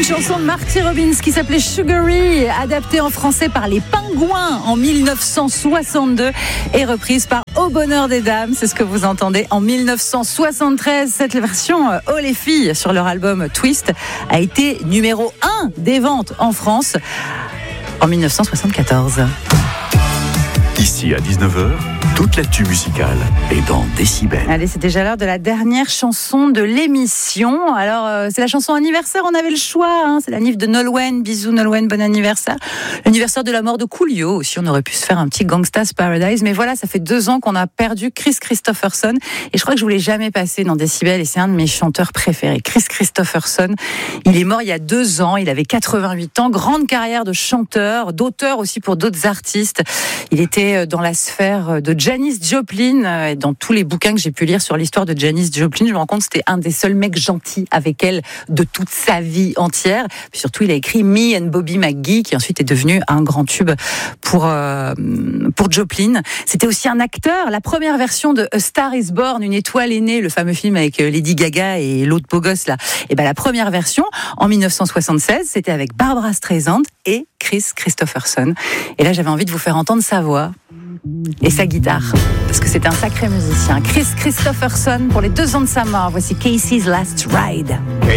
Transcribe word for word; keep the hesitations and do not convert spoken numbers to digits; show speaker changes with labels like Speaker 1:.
Speaker 1: chanson de Marty Robbins qui s'appelait Sugary, adaptée en français par les Pingouins en dix-neuf cent soixante-deux et reprise par Au Bonheur des Dames. C'est ce que vous entendez en dix-neuf cent soixante-treize. Cette version, Oh les filles, sur leur album Twist, a été numéro un des ventes en France en dix-neuf cent soixante-quatorze.
Speaker 2: Ici à dix-neuf heures, toute l'actu musicale est dans Décibel.
Speaker 1: Allez, c'est déjà l'heure de la dernière chanson de l'émission. Alors, euh, c'est la chanson anniversaire, on avait le choix. Hein, c'est la Nif de Nolwenn. Bisous Nolwenn, bon anniversaire. L'anniversaire de la mort de Coolio aussi. On aurait pu se faire un petit Gangsta's Paradise. Mais voilà, ça fait deux ans qu'on a perdu Kris Kristofferson. Et je crois que je ne voulais jamais passer dans Décibel. Et c'est un de mes chanteurs préférés. Kris Kristofferson. Il est mort il y a deux ans. Il avait quatre-vingt-huit ans. Grande carrière de chanteur, d'auteur aussi pour d'autres artistes. Il était dans la sphère de Janis Joplin, et dans tous les bouquins que j'ai pu lire sur l'histoire de Janis Joplin, je me rends compte que c'était un des seuls mecs gentils avec elle de toute sa vie entière. Puis surtout, il a écrit Me and Bobby McGee, qui ensuite est devenu un grand tube pour euh, pour Joplin. C'était aussi un acteur. La première version de A Star Is Born, Une étoile est née, le fameux film avec Lady Gaga et l'autre beau gosse là. Et ben la première version en dix-neuf cent soixante-seize, c'était avec Barbra Streisand et Kris Kristofferson. Et là, j'avais envie de vous faire entendre sa voix et sa guitare, parce que c'est un sacré musicien. Kris Kristofferson, pour les deux ans de sa mort, voici Casey's Last Ride.